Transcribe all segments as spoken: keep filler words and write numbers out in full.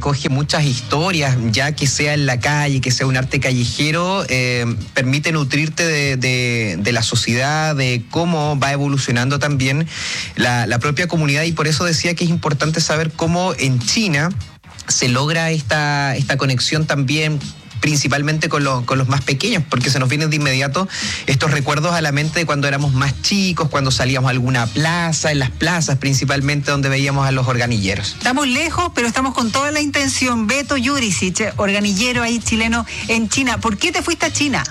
recoge muchas historias, ya que sea en la calle, que sea un arte callejero, eh, permite nutrirte de, de, de la sociedad, de cómo va evolucionando también la, la propia comunidad, y por eso decía que es importante saber cómo en China se logra esta, esta conexión también, principalmente con los, con los más pequeños, porque se nos vienen de inmediato estos recuerdos a la mente de cuando éramos más chicos, cuando salíamos a alguna plaza, en las plazas principalmente, donde veíamos a los organilleros. Estamos lejos, pero estamos con toda la intención. Beto Jurisic, organillero ahí chileno en China. ¿Por qué te fuiste a China?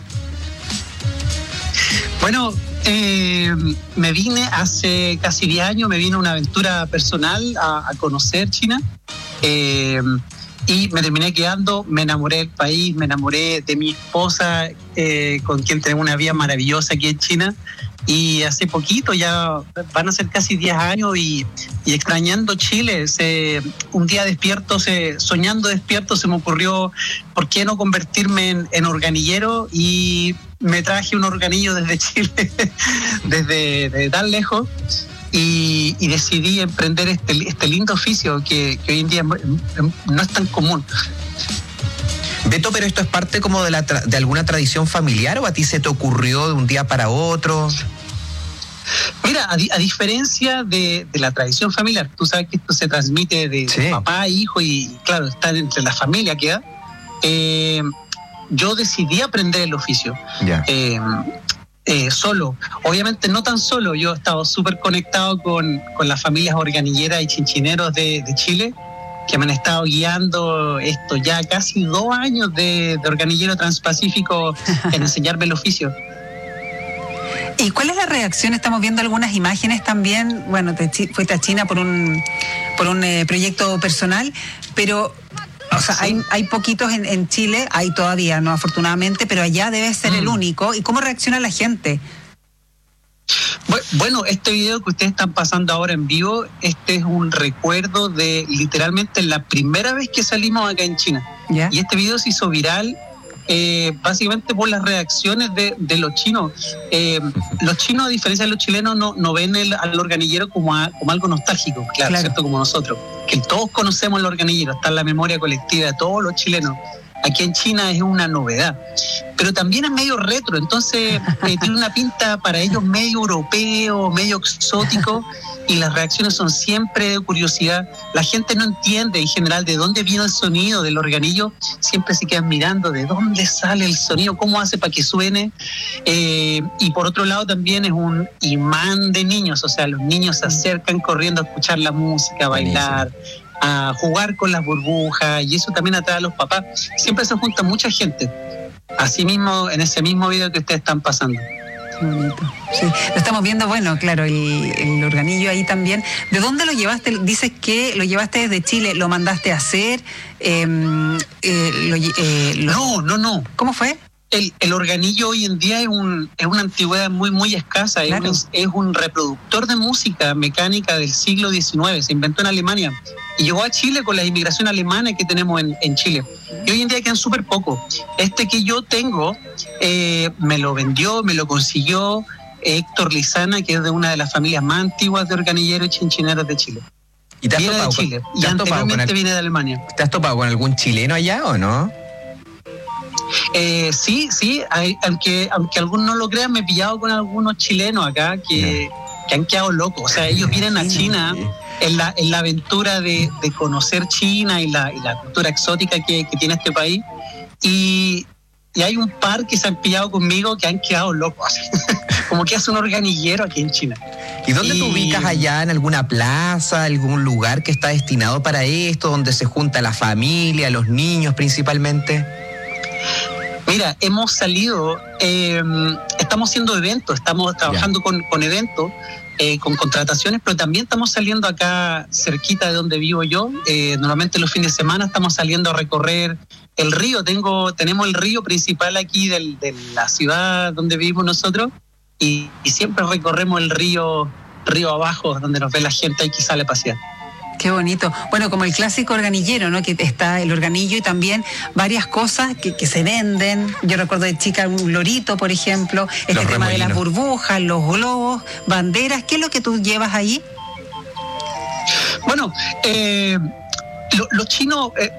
Bueno, eh, me vine hace casi diez años, me vine a una aventura personal a, a conocer China. Eh, Y me terminé quedando, me enamoré del país, me enamoré de mi esposa, eh, con quien tenemos una vida maravillosa aquí en China. Y hace poquito, ya van a ser casi diez años, y, y extrañando Chile, se, un día despierto, se, soñando despierto, se me ocurrió, ¿por qué no convertirme en, en organillero? Y me traje un organillo desde Chile, desde, desde tan lejos. Y, y decidí emprender este, este lindo oficio que, que hoy en día no es tan común. Beto, pero esto es parte como de, la tra- de alguna tradición familiar, ¿o a ti se te ocurrió de un día para otro? Mira, a, di- a diferencia de, de la tradición familiar, tú sabes que esto se transmite de, Sí. de papá a hijo, y claro, está entre la familia que da. Eh, yo decidí aprender el oficio. Ya. Eh, Eh, solo, obviamente no tan solo, yo he estado súper conectado con, con las familias organilleras y chinchineros de, de Chile, que me han estado guiando esto ya casi dos años de, de organillero transpacífico en enseñarme el oficio. ¿Y cuál es la reacción? Estamos viendo algunas imágenes también. Bueno, te chi- fuiste a China por un, por un eh, proyecto personal, pero... O sea, Sí. hay, hay poquitos en, en Chile, hay todavía, no afortunadamente, pero allá debe ser mm. el único. ¿Y cómo reacciona la gente? Bueno, este video que ustedes están pasando ahora en vivo, este es un recuerdo de literalmente la primera vez que salimos acá en China. ¿Ya? Y este video se hizo viral eh, básicamente por las reacciones de, de los chinos. Eh, los chinos, a diferencia de los chilenos, no, no ven el, al organillero como, a, como algo nostálgico, claro, Claro. ¿cierto? Como nosotros, que todos conocemos el organillero, está en la memoria colectiva de todos los chilenos. Aquí en China es una novedad, pero también es medio retro, entonces eh, tiene una pinta para ellos medio europeo, medio exótico, y las reacciones son siempre de curiosidad. La gente no entiende en general de dónde viene el sonido del organillo, siempre se quedan mirando de dónde sale el sonido, cómo hace para que suene. Eh, y por otro lado también es un imán de niños, o sea, los niños se acercan corriendo a escuchar la música, a bailar, a jugar con las burbujas, y eso también atrae a los papás. Siempre se junta mucha gente, así mismo en ese mismo video que ustedes están pasando. Qué bonito. Sí, lo estamos viendo, bueno, claro, el, el organillo ahí también. ¿De dónde lo llevaste? Dices que lo llevaste desde Chile, ¿lo mandaste a hacer? Eh, eh, lo, eh, lo... No, no, no. ¿Cómo fue? El, el organillo hoy en día es, un, es una antigüedad muy, muy escasa. Claro. Es, es un reproductor de música mecánica del siglo diecinueve. Se inventó en Alemania y llegó a Chile con la inmigración alemana que tenemos en, en Chile. Y hoy en día quedan súper poco. Este que yo tengo eh, me lo vendió, me lo consiguió Héctor Lizana, que es de una de las familias más antiguas de organilleros y chinchineros de Chile. ¿Y te has viene de topado Chile con, y ¿te has topado con anteriormente el, viene de Alemania. ¿Te has topado con algún chileno allá o no? Eh, sí, sí, hay, aunque, aunque algunos no lo crean, me he pillado con algunos chilenos acá que, no. que han quedado locos. O sea, ellos vienen a China en la, en la aventura de, de conocer China y la, y la cultura exótica que, que tiene este país. Y, y hay un par que se han pillado conmigo que han quedado locos. Como que hace un organillero aquí en China. ¿Y dónde y... te ubicas allá? ¿En alguna plaza, algún lugar que está destinado para esto, donde se junta la familia, los niños principalmente? Mira, hemos salido, eh, estamos haciendo eventos, estamos trabajando con, con eventos, eh, con contrataciones, pero también estamos saliendo acá cerquita de donde vivo yo. Eh, normalmente los fines de semana estamos saliendo a recorrer el río. Tengo, tenemos el río principal aquí del, de la ciudad donde vivimos nosotros y, y siempre recorremos el río, río abajo, donde nos ve la gente y que sale a pasear. Qué bonito. Bueno, como el clásico organillero, ¿no? Que está el organillo y también varias cosas que, que se venden. Yo recuerdo de chica un lorito, por ejemplo, este los tema remolinos. de las burbujas, los globos, banderas. ¿Qué es lo que tú llevas ahí? Bueno, eh, lo, los chinos... Eh,